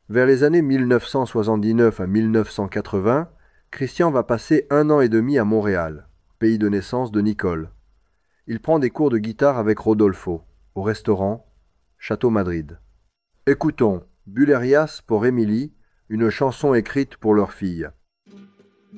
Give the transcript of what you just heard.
Vers les années 1979 à 1980, Christian va passer 1 an et demi à Montréal, pays de naissance de Nicole. Il prend des cours de guitare avec Rodolfo, au restaurant Château Madrid. Écoutons Bullerias pour Émilie, une chanson écrite pour leur fille.